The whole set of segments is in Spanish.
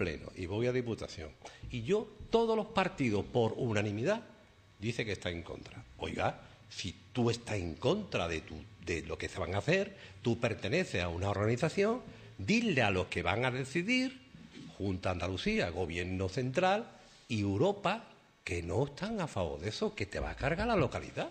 Pleno y voy a Diputación y todos los partidos por unanimidad dice que está en contra. Oiga, si tú estás en contra de lo que se van a hacer, tú perteneces a una organización, dile a los que van a decidir, Junta de Andalucía, Gobierno Central y Europa, que no están a favor de eso, que te va a cargar la localidad.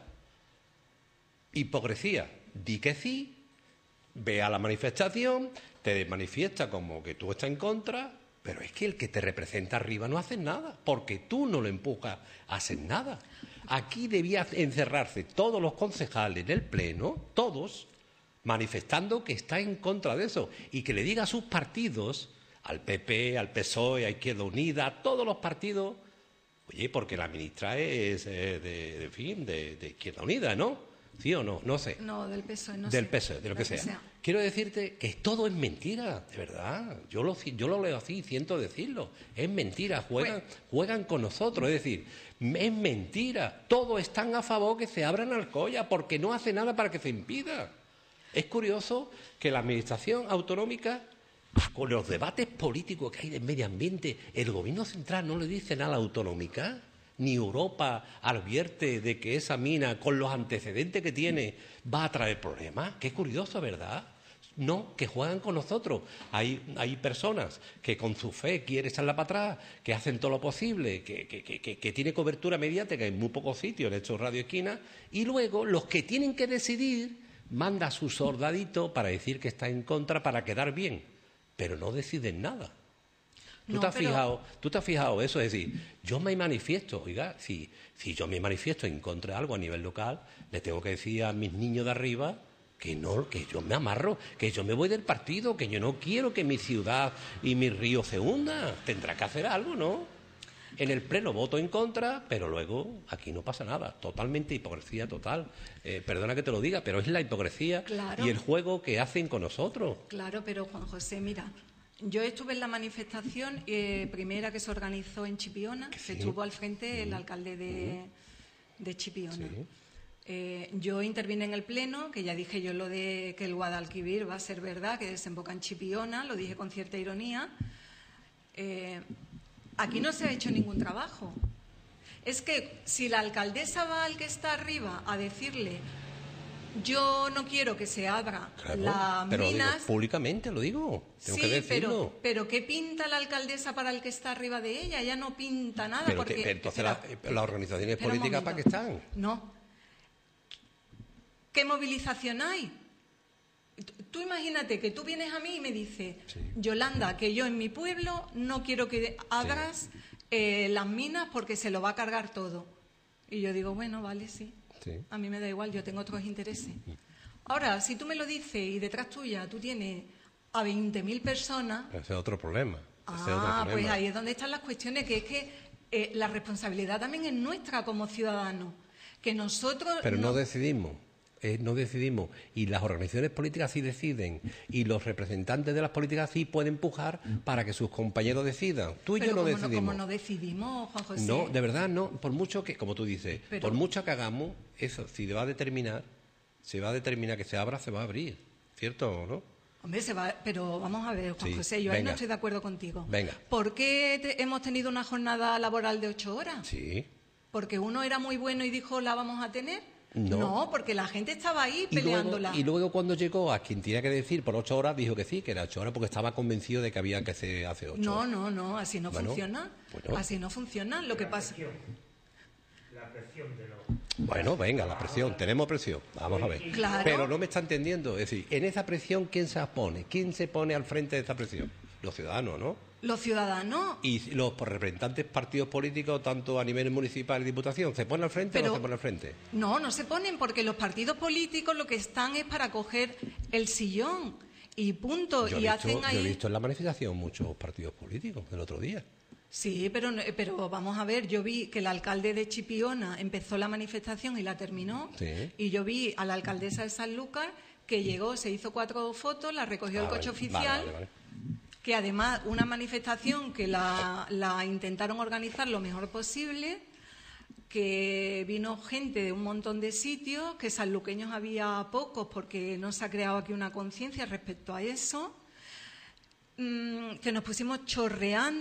Hipocresía, di que sí, ve a la manifestación, te manifiesta como que tú estás en contra, pero es que el que te representa arriba no hace nada, porque tú no lo empujas a hacer nada. Aquí debía encerrarse todos los concejales del Pleno, todos, manifestando que está en contra de eso, y que le diga a sus partidos, al PP, al PSOE, a Izquierda Unida, a todos los partidos, oye, porque la ministra es de Izquierda Unida, ¿no? ¿Sí o no? No sé. No, del PSOE, no sé. Del PSOE, de lo que sea. Quiero decirte que todo es mentira, de verdad. Yo lo leo así, siento decirlo. Es mentira, juegan con nosotros. Es decir, es mentira. Todos están a favor que se abran Alcoya porque no hace nada para que se impida. Es curioso que la Administración autonómica, con los debates políticos que hay de medio ambiente, el Gobierno central no le dice nada a la autonómica. Ni Europa advierte de que esa mina, con los antecedentes que tiene, va a traer problemas. Qué curioso, ¿verdad? No, que juegan con nosotros. Hay personas que con su fe quieren echarla para atrás, que hacen todo lo posible, que tiene cobertura mediática en muy pocos sitios, en estos Radio Esquina, y luego los que tienen que decidir manda a su soldadito para decir que está en contra para quedar bien, pero no deciden nada. ¿Tú te has fijado eso? Es decir, yo me manifiesto, oiga, si yo me manifiesto en contra de algo a nivel local, le tengo que decir a mis niños de arriba que no, que yo me amarro, que yo me voy del partido, que yo no quiero que mi ciudad y mi río se hundan. Tendrá que hacer algo, ¿no? En el Pleno voto en contra, pero luego aquí no pasa nada. Totalmente hipocresía total. Perdona que te lo diga, pero es la hipocresía y el juego que hacen con nosotros. Claro, pero Juan José, mira, yo estuve en la manifestación primera que se organizó en Chipiona, que estuvo al frente el alcalde de Chipiona. Sí. Yo intervine en el Pleno, que ya dije yo lo de que el Guadalquivir va a ser verdad, que desemboca en Chipiona, lo dije con cierta ironía. Aquí no se ha hecho ningún trabajo. Es que si la alcaldesa va al que está arriba a decirle: yo no quiero que se abra las minas. Digo, públicamente lo digo. Tengo que decirlo. Pero ¿qué pinta la alcaldesa para el que está arriba de ella? Ella no pinta nada. Entonces las organizaciones políticas, ¿para qué están? No. ¿Qué movilización hay? Tú imagínate que tú vienes a mí y me dices: Yolanda, que yo en mi pueblo no quiero que abras las minas porque se lo va a cargar todo. Y yo digo, bueno, vale, sí. A mí me da igual, yo tengo otros intereses. Ahora, si tú me lo dices y detrás tuya tú tienes a 20.000 personas... Ese es otro problema. Pues ahí es donde están las cuestiones, que es que la responsabilidad también es nuestra como ciudadanos. Que nosotros... Pero no decidimos. No decidimos, y las organizaciones políticas sí deciden, y los representantes de las políticas sí pueden empujar para que sus compañeros decidan. Tú y yo no decidimos. ¿Cómo no decidimos, Juan José? No, de verdad no, por mucho que, como tú dices, por mucho que hagamos, eso, si se va a determinar que se abra, se va a abrir, ¿cierto o no? Hombre, pero vamos a ver, Juan José, yo ahí no estoy de acuerdo contigo. Venga. ¿Por qué hemos tenido una jornada laboral de 8 horas? Sí. ¿Porque uno era muy bueno y dijo la vamos a tener? No, porque la gente estaba ahí peleándola. Y luego cuando llegó a quien tenía que decir por 8 horas, dijo que sí, que era 8 horas porque estaba convencido de que había que hacer hace 8 horas. No, así no funciona. Así no funciona. Lo que pasa... La presión de los... Bueno, venga, la presión, tenemos presión, vamos a ver. Claro. Pero no me está entendiendo, es decir, en esa presión, ¿quién se pone? ¿Quién se pone al frente de esa presión? Los ciudadanos, ¿no? Los ciudadanos. ¿Y los representantes partidos políticos, tanto a nivel municipal y diputación, se ponen al frente o no se ponen al frente? No se ponen, porque los partidos políticos lo que están es para coger el sillón y punto. Yo he visto en la manifestación muchos partidos políticos el otro día. Sí, pero vamos a ver, yo vi que el alcalde de Chipiona empezó la manifestación y la terminó, y yo vi a la alcaldesa de Sanlúcar que llegó, se hizo 4 fotos, la recogió el coche oficial, vale. Que además una manifestación que la intentaron organizar lo mejor posible, que vino gente de un montón de sitios, que sanluqueños había pocos porque no se ha creado aquí una conciencia respecto a eso, que nos pusimos chorreando.